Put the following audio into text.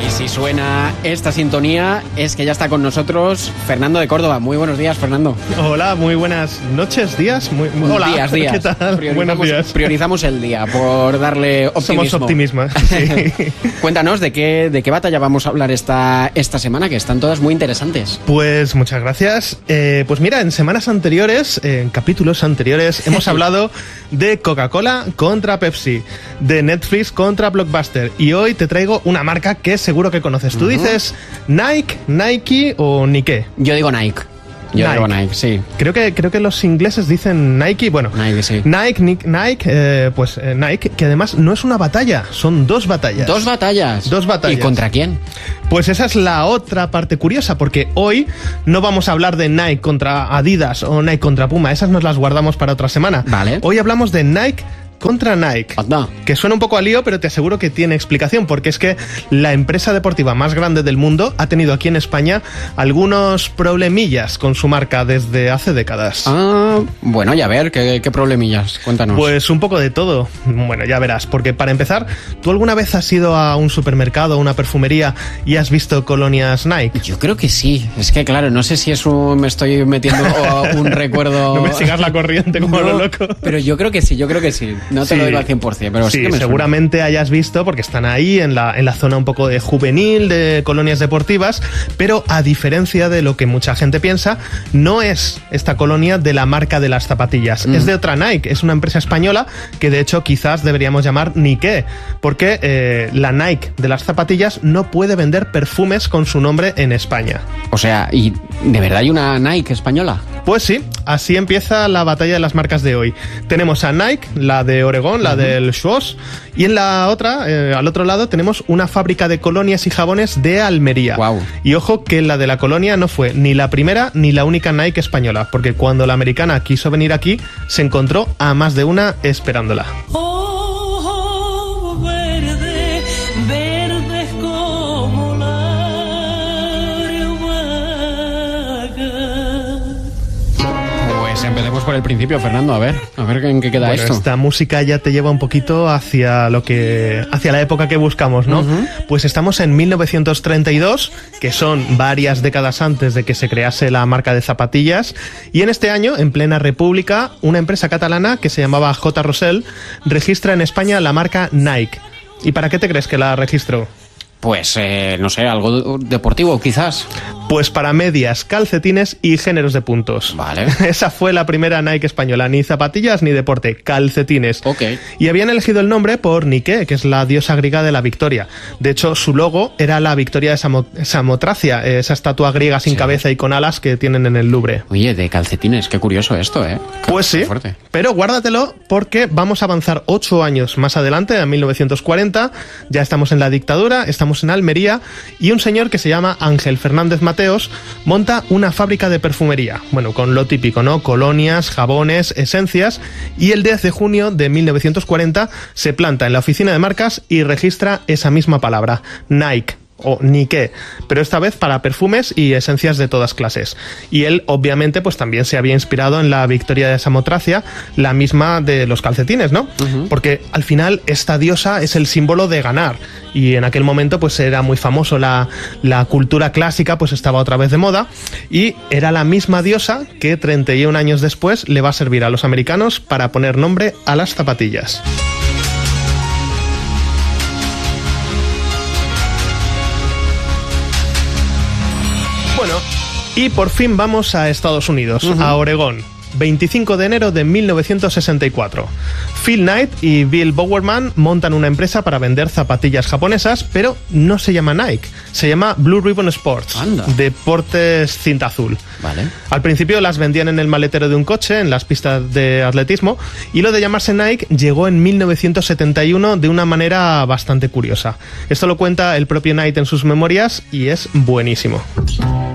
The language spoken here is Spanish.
Y si suena esta sintonía es que ya está con nosotros Fernando de Córdoba. Muy buenos días, Fernando. Hola, muy buenas noches, días. Hola, días. ¿Qué tal? Buenos días. Priorizamos el día por darle optimismo. Somos optimistas, sí. Cuéntanos, ¿de qué batalla vamos a hablar esta semana? Que están todas muy interesantes. Pues muchas gracias. Pues mira, en semanas anteriores, en capítulos anteriores, hemos hablado de Coca-Cola contra Pepsi, de Netflix contra Blockbuster. Y hoy te traigo una marca que seguro que conoces. Tú dices Nike, Nike o Nike. Yo digo Nike. Digo Nike, sí. Creo que los ingleses dicen Nike. Bueno, Nike, sí. Nike, que además no es una batalla, son dos batallas. ¿Dos batallas? ¿Y contra quién? Pues esa es la otra parte curiosa, porque hoy no vamos a hablar de Nike contra Adidas o Nike contra Puma, esas nos las guardamos para otra semana. Vale. Hoy hablamos de Nike contra Nike, Anda. Que suena un poco a lío, pero te aseguro que tiene explicación, porque es que la empresa deportiva más grande del mundo ha tenido aquí en España algunos problemillas con su marca desde hace décadas. Bueno, ya ver, ¿qué problemillas? Cuéntanos. Pues un poco de todo. Bueno, ya verás, porque para empezar, ¿tú alguna vez has ido a un supermercado, a una perfumería y has visto colonias Nike? Yo creo que sí. Es que claro, no sé si me estoy metiendo un recuerdo... No me sigas la corriente como lo loco. Pero yo creo que sí. No te lo digo al 100%, pero sí que me seguramente suena. Hayas visto, porque están ahí en la zona un poco de juvenil, de colonias deportivas, pero a diferencia de lo que mucha gente piensa, no es esta colonia de la marca de las zapatillas, es de otra Nike, es una empresa española que de hecho quizás deberíamos llamar Nike, porque la Nike de las zapatillas no puede vender perfumes con su nombre en España. O sea, ¿y de verdad hay una Nike española? Pues sí, así empieza la batalla de las marcas de hoy. Tenemos a Nike, la de Oregón, la del Schwarz, y en la otra, al otro lado, tenemos una fábrica de colonias y jabones de Almería. Wow. Y ojo que la de la colonia no fue ni la primera ni la única Nike española, porque cuando la americana quiso venir aquí, se encontró a más de una esperándola. Empecemos por el principio, Fernando, a ver en qué queda esto. Esta música ya te lleva un poquito hacia la época que buscamos, ¿no? Pues estamos en 1932, que son varias décadas antes de que se crease la marca de zapatillas, y en este año, en plena república, una empresa catalana que se llamaba J. Rossell registra en España la marca Nike. ¿Y para qué te crees que la registró? Pues, no sé, algo deportivo, quizás. Pues para medias, calcetines y géneros de puntos. Vale. Esa fue la primera Nike española, ni zapatillas ni deporte, calcetines. Ok. Y habían elegido el nombre por Nike, que es la diosa griega de la victoria. De hecho, su logo era la victoria de Samotracia, esa estatua griega sin cabeza y con alas que tienen en el Louvre. Oye, de calcetines, qué curioso esto, ¿eh? Pues sí, fuerte. Pero guárdatelo porque vamos a avanzar 8 años más adelante, en 1940, ya estamos en la dictadura, estamos en Almería, y un señor que se llama Ángel Fernández Mateos monta una fábrica de perfumería, bueno, con lo típico, ¿no? Colonias, jabones, esencias, y el 10 de junio de 1940 se planta en la oficina de marcas y registra esa misma palabra, Nike o Nike, pero esta vez para perfumes y esencias de todas clases. Y él, obviamente, pues también se había inspirado en la victoria de Samotracia, la misma de los calcetines, ¿no? Porque al final esta diosa es el símbolo de ganar, y en aquel momento pues era muy famoso, la cultura clásica pues estaba otra vez de moda, y era la misma diosa que 31 años después le va a servir a los americanos para poner nombre a las zapatillas. Bueno, y por fin vamos a Estados Unidos, a Oregón. 25 de enero de 1964. Phil Knight y Bill Bowerman montan una empresa para vender zapatillas japonesas, pero no se llama Nike, se llama Blue Ribbon Sports. Anda. Deportes cinta azul. Vale. Al principio las vendían en el maletero de un coche, en las pistas de atletismo, y lo de llamarse Nike llegó en 1971 de una manera bastante curiosa. Esto lo cuenta el propio Knight en sus memorias y es buenísimo.